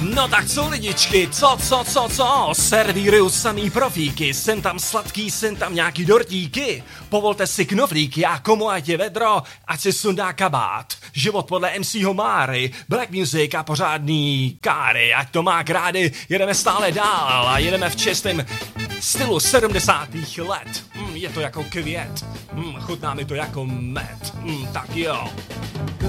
No tak co lidičky, co? Servíruju samý profíky, jsem tam sladký, jsem tam nějaký dortíky. Povolte si knoflíky a komu ať je vedro, ať si sundá kabát. Život podle MCho Máry, black music a pořádný káry, ať to má krády, jedeme stále dál a jedeme v čistém stylu 70. let. Je to jako květ, chutná mi to jako med, tak jo.